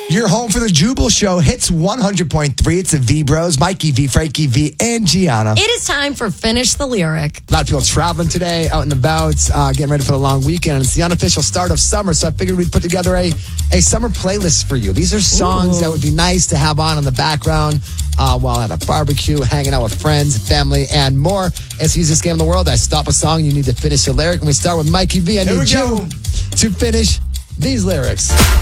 You're home for the Jubal Show. Hits 100.3. It's the V Bros, Mikey V, Frankie V, and Gianna. It is time for Finish the Lyric. A lot of people traveling today, out and about, getting ready for the long weekend. It's the unofficial start of summer, so I figured we'd put together a summer playlist for you. These are songs that would be nice to have on in the background while at a barbecue, hanging out with friends, family, and more. It's the easiest game in the world. I stop a song, you need to finish the lyric, and we start with Mikey V. I need you to finish these lyrics.